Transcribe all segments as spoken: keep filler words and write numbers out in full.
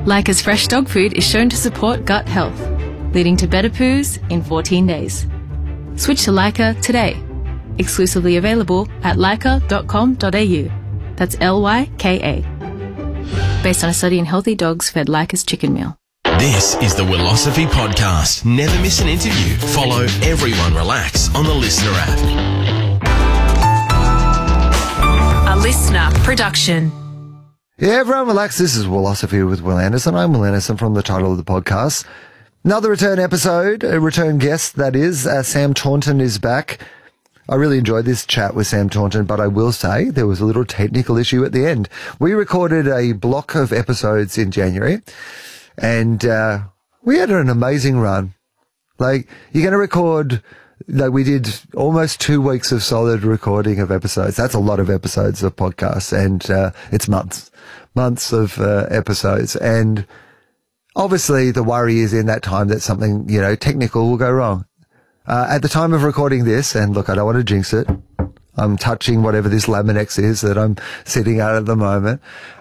Leica's fresh dog food is shown to support gut health, leading to better poos in fourteen days. Switch to Leica today. Exclusively available at leica dot com dot a u. That's L Y K A. Based on a study in healthy dogs fed Leica's chicken meal. This is the Willosophy Podcast. Never miss an interview. Follow Everyone Relax on the Listener app. A Listener production. Yeah, everyone relax. This is Willosophy with Will Anderson. I'm Will Anderson from the title of the podcast. Another return episode, a return guest, that is. Uh, Sam Taunton is back. I really enjoyed this chat with Sam Taunton, but I will say there was a little technical issue at the end. We recorded a block of episodes in January, and uh, we had an amazing run. Like, you're going to record, like, we did almost two weeks of solid recording of episodes. That's a lot of episodes of podcasts, and uh, it's months, months of uh, episodes. And obviously the worry is in that time that something, you know, technical will go wrong. Uh, at the time of recording this, and look, I don't want to jinx it. I'm touching whatever this Laminex is that I'm sitting at at the moment.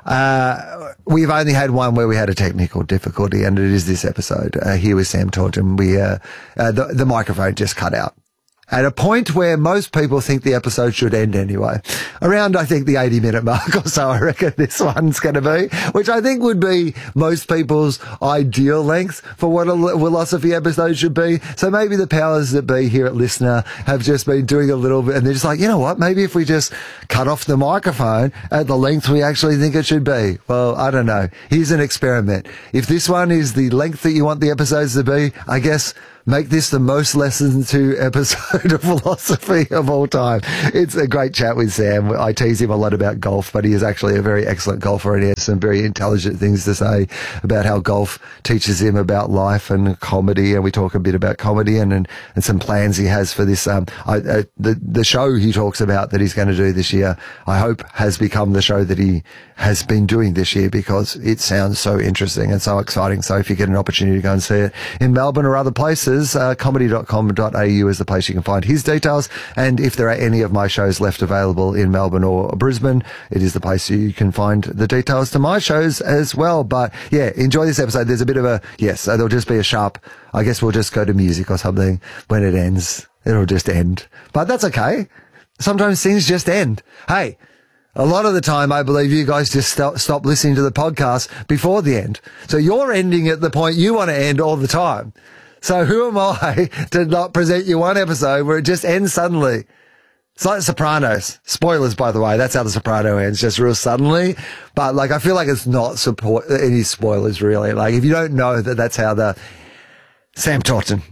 Uh, we've only had one where we had a technical difficulty, and it is this episode. Uh, here with Sam Taunton, we, uh, uh, the, the microphone just cut out. At a point where most people think the episode should end anyway. Around, I think, the eighty minute mark or so, I reckon this one's going to be, which I think would be most people's ideal length for what a Willosophy episode should be. So maybe the powers that be here at Listener have just been doing a little bit, and they're just like, you know what, maybe if we just cut off the microphone at the length we actually think it should be. Well, I don't know. Here's an experiment. If this one is the length that you want the episodes to be, I guess make this the most listened to episode of Willosophy of all time. It's a great chat with Sam. I tease him a lot about golf, but he is actually a very excellent golfer, and he has some very intelligent things to say about how golf teaches him about life and comedy. And we talk a bit about comedy and and, and some plans he has for this. Um, I, uh, the the show he talks about that he's going to do this year, I hope has become the show that he has been doing this year, because it sounds so interesting and so exciting. So if you get an opportunity to go and see it in Melbourne or other places, uh, comedy dot com dot a u is the place you can find his details. And if there are any of my shows left available in Melbourne or Brisbane, it is the place you can find the details to my shows as well. But yeah, enjoy this episode. There's a bit of a, yes, so there'll just be a sharp, I guess we'll just go to music or something when it ends. It'll just end. But that's okay. Sometimes things just end. Hey, a lot of the time, I believe you guys just stop, stop listening to the podcast before the end. So you're ending at the point you want to end all the time. So who am I to not present you one episode where it just ends suddenly? It's like The Sopranos. Spoilers, by the way. That's how The Soprano ends, just real suddenly. But, like, I feel like it's not support any spoilers, really. Like, if you don't know that that's how the Sam Taunton.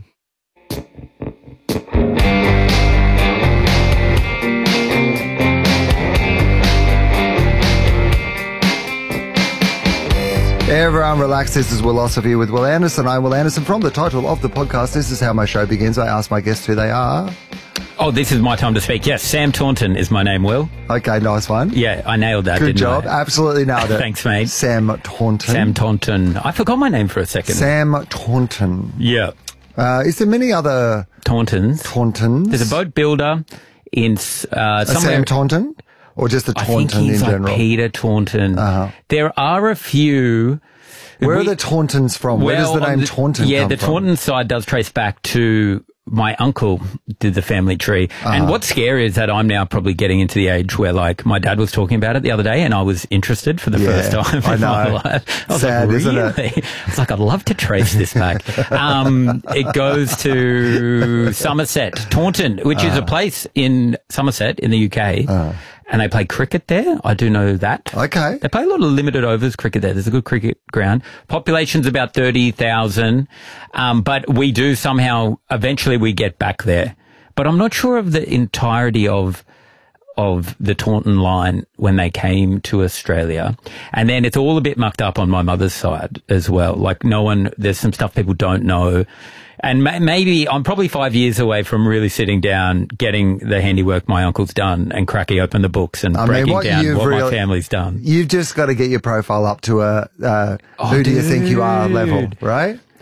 Everyone relax. This is Willosophy with Will Anderson. I'm Will Anderson. From the title of the podcast, this is how my show begins. I ask my guests who they are. Oh, this is my time to speak. Yes, Sam Taunton is my name, Will. Okay, nice one. Yeah, I nailed that, Good didn't job. I? Absolutely nailed it. Thanks, mate. Sam Taunton. Sam Taunton. I forgot my name for a second. Sam Taunton. Yeah. Uh, is there many other Tauntons? Tauntons? There's a boat builder in uh, a somewhere. Sam Taunton? Or just a Taunton I think he's in like general? Peter Taunton. Uh-huh. There are a few. Where we, are the Tauntons from? Where well, does the name the, Taunton yeah, come the from? Taunton side does trace back to my uncle did the family tree. Uh-huh. And what's scary is that I'm now probably getting into the age where, like, my dad was talking about it the other day and I was interested for the Yeah, first time I in know. my life. I was Sad, like, isn't really? it? It's like, I'd love to trace this back. um, it goes to Somerset, Taunton, which uh. is a place in Somerset in the U K. Uh. And they play cricket there. I do know that. Okay. They play a lot of limited overs cricket there. There's a good cricket ground. Population's about thirty thousand. Um, but we do somehow, eventually we get back there. But I'm not sure of the entirety of, of the Taunton line when they came to Australia. And then it's all a bit mucked up on my mother's side as well. Like no one, there's some stuff people don't know. And ma- maybe I'm probably five years away from really sitting down, getting the handiwork my uncle's done and cracking open the books and I breaking mean, what down what really, my family's done. You've just got to get your profile up to a uh, Oh, who do you dude. think you are level, right?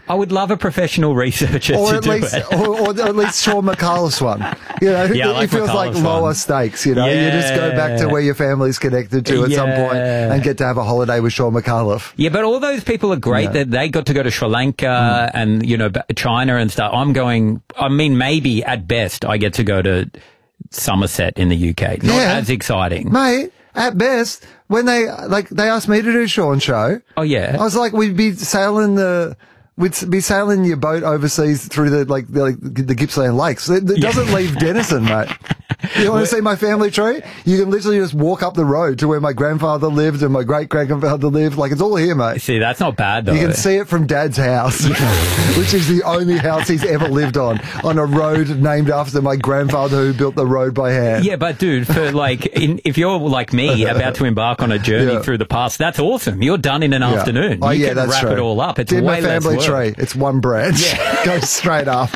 I would love a professional researcher Or to at do least, it. or, or at least Sean McAuliffe's one. You know, Yeah, I it like feels like McAuliffe's lower one. stakes. You know, you just go back to Yeah. where your family's connected to at some point Yeah. and get to have a holiday with Sean McAuliffe. Yeah, but all those people are great. Yeah. That they got to go to Sri Lanka Mm. and, you know, China and stuff. I'm going, I mean, maybe at best I get to go to Somerset in the U K. Not Yeah. as exciting. Mate, at best, when they like they asked me to do Sean's show, Oh, yeah. I was like, we'd be sailing the, we'd be sailing your boat overseas through the like the, like, the Gippsland Lakes. It, it doesn't leave Denison, mate. You want to see my family tree? You can literally just walk up the road to where my grandfather lived and my great grandfather lived. Like it's all here, mate. See, that's not bad, though. You can see it from Dad's house, which is the only house he's ever lived on, on a road named after my grandfather who built the road by hand. Yeah, but dude, for like, in, if you're like me, about to embark on a journey Yeah. through the past, that's awesome. You're done in an Yeah. afternoon. Oh, you yeah, can that's wrap true. it all up. It's Did way my family less work. tree. It's one branch. Goes straight up.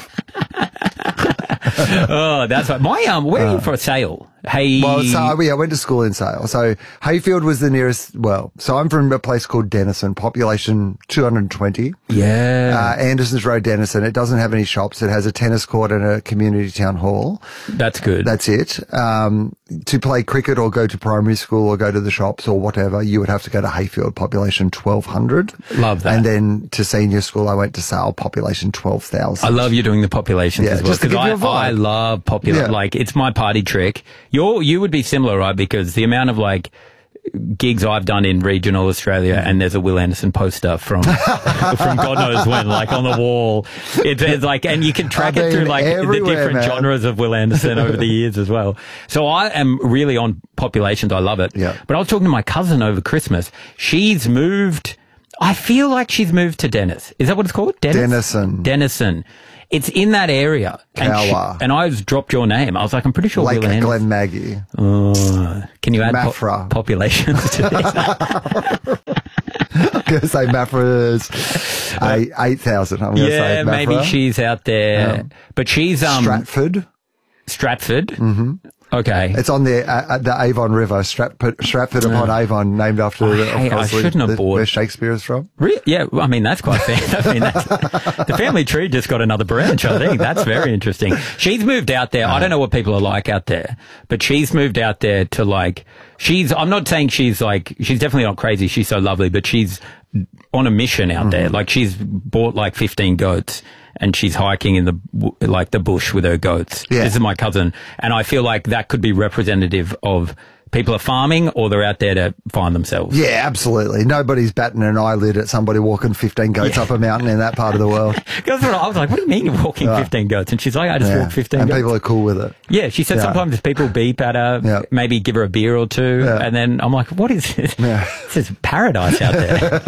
Oh, that's right. My um, where are you for a sale? Hey, Well, so yeah, I went to school in Sale. So Hayfield was the nearest. Well, so I'm from a place called Denison, population two hundred twenty. yeah, Uh, Anderson's Road, Denison. It doesn't have any shops. It has a tennis court and a community town hall. that's good. That's it. Um, to play cricket or go to primary school or go to the shops or whatever, you would have to go to Hayfield, population twelve hundred. Love that. And then to senior school, I went to Sale, population twelve thousand. I love you doing the populations Yeah, as well just to because give I, you a vibe. I love popular. Yeah. Like it's my party trick. You're you would be similar, right? Because the amount of like gigs I've done in regional Australia, and there's a Will Anderson poster from from God knows when, like on the wall. It's, it's like, and you can track I've it through been like the everywhere, different man. genres of Will Anderson over the years as well. So I am really on populations. I love it. Yeah. But I was talking to my cousin over Christmas. She's moved. I feel like she's moved to Dennis. Is that what it's called? Dennis? Denison. Denison. It's in that area. And, she- Kawa. and I was dropped your name. I was like, I'm pretty sure Lake Will Anderson. Glen Maggie. Oh, can you add po- Mafra. populations to this? I'm going to say Mafra's eight, eight thousand. I'm going to say Yeah, Mafra. maybe she's out there. But she's um Stratford. Stratford. Mm-hmm. Okay. It's on the uh, the Avon River, Stratford, Stratford upon Avon, named after I the, hate- I obviously shouldn't have the- bought- where Shakespeare is from. Re- yeah, well, I mean, that's quite fair. I mean, that's, the family tree just got another branch, I think. That's very interesting. She's moved out there. I don't know what people are like out there, but she's moved out there to like, she's, I'm not saying she's like, she's definitely not crazy. She's so lovely, but she's on a mission out there. Like she's bought like fifteen goats and she's hiking in the, w- like the bush with her goats. Yeah. This is my cousin. And I feel like that could be representative of people are farming or they're out there to find themselves. Yeah, absolutely. Nobody's batting an eyelid at somebody walking fifteen goats up a mountain in that part of the world. That's what I was like, what do you mean you're walking fifteen goats? And she's like, I just Yeah. walked fifteen and goats. people are cool with it. Yeah, she said Yeah. sometimes people beep at her, Yeah. maybe give her a beer or two, Yeah. and then I'm like, what is this? Yeah. This is paradise out there.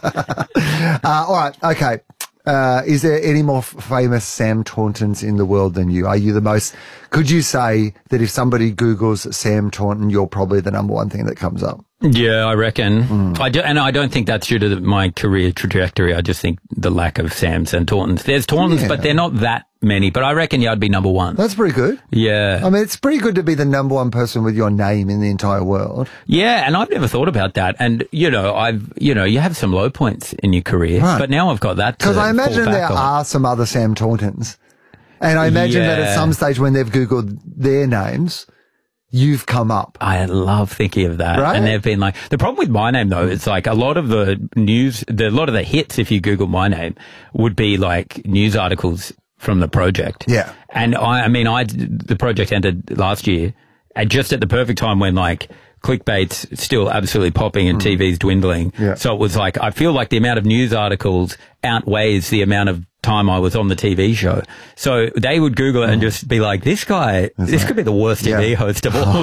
Uh, all right, okay. Uh, is there any more f- famous Sam Tauntons in the world than you? Are you the most? Could you say that if somebody Googles Sam Taunton, you're probably the number one thing that comes up? Yeah, I reckon. Mm. I do, and I don't think that's due to the, my career trajectory. I just think the lack of Sams and Tauntons. There's Tauntons, Yeah. but they're not that many. But I reckon, yeah, I'd be number one. That's pretty good. Yeah. I mean, it's pretty good to be the number one person with your name in the entire world. Yeah, and I've never thought about that. And, you know, I've, you know, you have some low points in your career, Right. but now I've got that to Because I imagine fall there back on. are some other Sam Tauntons. And I imagine that at Yeah. some stage when they've Googled their names, you've come up. I love thinking of that. Right? And they've been like, the problem with my name though, it's like a lot of the news, the, a lot of the hits, if you Google my name, would be like news articles from the project. Yeah. And I, I mean, I, the project ended last year and just at the perfect time when like, clickbait's still absolutely popping and T V's dwindling. Yeah. So it was like, I feel like the amount of news articles outweighs the amount of time I was on the T V show. So they would Google it and just be like, this guy, this could be the worst T V Yeah. host of all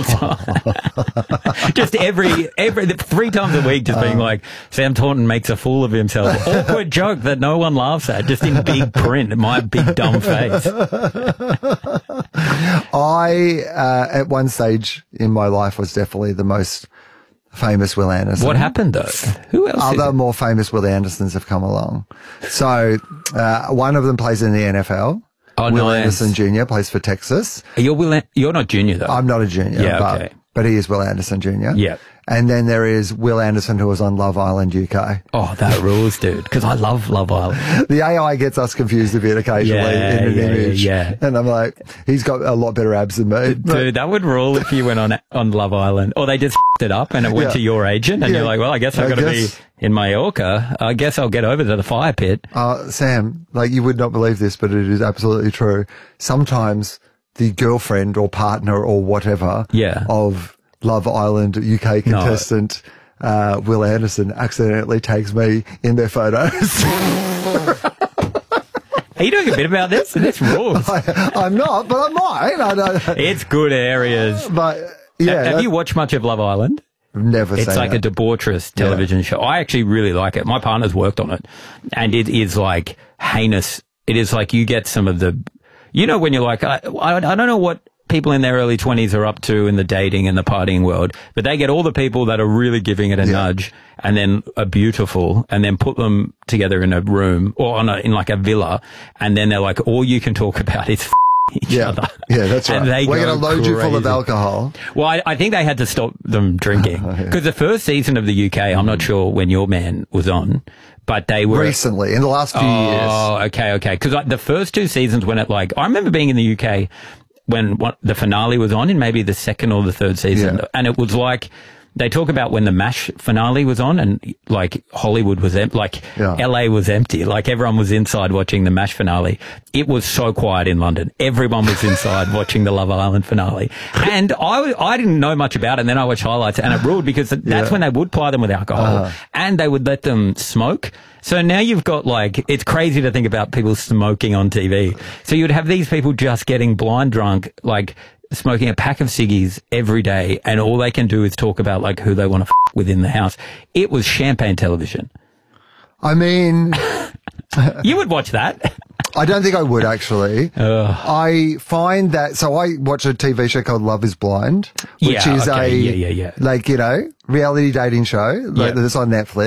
time. Just every, every, three times a week just being like, Sam Taunton makes a fool of himself. Awkward joke that no one laughs at, just in big print, my big dumb face. I, uh, at one stage in my life, was definitely the most famous Will Anderson. What happened though? Who else? is Other it? more famous Will Andersons have come along. So, uh, one of them plays in the N F L. Oh, Will nice. Anderson Junior plays for Texas. You're Will, An- you're not junior though. I'm not a junior, Yeah, but, okay. but he is Will Anderson Junior Yeah. And then there is Will Anderson, who was on Love Island U K. Oh, that rules, dude. Because I love Love Island. The A I gets us confused a bit occasionally Yeah, in an yeah, image. yeah. And I'm like, he's got a lot better abs than me. Dude, that would rule if you went on on Love Island. Or they just f***ed it up and it went Yeah. to your agent and Yeah. you're like, well, I guess I've I got to be guess- in Mallorca. I guess I'll get over to the fire pit. Uh, Sam, like you would not believe this, but it is absolutely true. Sometimes the girlfriend or partner or whatever Yeah. of Love Island U K contestant uh, Will Anderson accidentally tags me in their photos. Are you doing a bit about this? This rules. I, I'm not, but I might. I don't, It's good areas. but yeah, Have that- you watched much of Love Island? I've never It's seen like a it. debaucherous television show. I actually really like it. My partner's worked on it, and it is like heinous. It is like you get some of the, you know, when you're like, I, I, I don't know what people in their early twenties are up to in the dating and the partying world, but they get all the people that are really giving it a Yeah. nudge and then are beautiful and then put them together in a room or on a, in like a villa, and then they're like, all you can talk about is each yeah, other. yeah, that's right. And they We're go going to load you full of crazy. alcohol. Well, I, I think they had to stop them drinking because the first season of the U K, I'm not sure when your man was on, but they were Recently, in the last few years. Oh, okay, okay. Because like, the first two seasons, when it like, I remember being in the U K when what, the finale was on in maybe the second or the third season, Yeah. and it was like. They talk about when the MASH finale was on and like Hollywood was empty, like Yeah. L A was empty, like everyone was inside watching the MASH finale. It was so quiet in London. Everyone was inside watching the Love Island finale. And I, I didn't know much about it. And then I watched highlights and it ruled because that's Yeah. when they would ply them with alcohol Uh-huh. and they would let them smoke. So now you've got like, it's crazy to think about people smoking on T V. So you'd have these people just getting blind drunk, like, smoking a pack of ciggies every day, and all they can do is talk about like who they want to f- within the house. It was champagne television. I mean, You would watch that. I don't think I would actually. I find that, so I watch a T V show called Love is Blind, which Yeah, is okay, a, yeah, yeah, yeah. like, you know, reality dating show like, Yeah. that's on Netflix.